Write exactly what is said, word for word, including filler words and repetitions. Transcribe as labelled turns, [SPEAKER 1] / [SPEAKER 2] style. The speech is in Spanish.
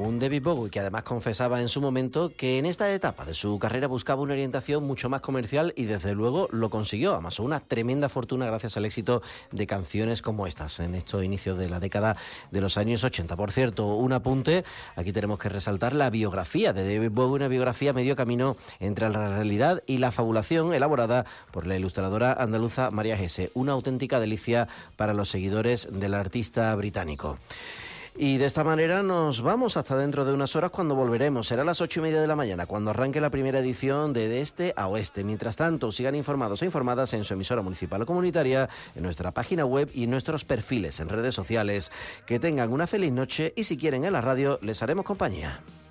[SPEAKER 1] Un David Bowie que además confesaba en su momento que en esta etapa de su carrera buscaba una orientación mucho más comercial y desde luego lo consiguió. Amasó una tremenda fortuna gracias al éxito de canciones como estas en estos inicios de la década de los años ochenta. Por cierto, un apunte, aquí tenemos que resaltar la biografía de David Bowie, una biografía medio camino entre la realidad y la fabulación, elaborada por la ilustradora andaluza María Gese. Una auténtica delicia para los seguidores del artista británico. Y de esta manera nos vamos hasta dentro de unas horas, cuando volveremos. Será a las ocho y media de la mañana, cuando arranque la primera edición de De Este a Oeste. Mientras tanto, sigan informados e informadas en su emisora municipal o comunitaria, en nuestra página web y en nuestros perfiles en redes sociales. Que tengan una feliz noche y si quieren en la radio les haremos compañía.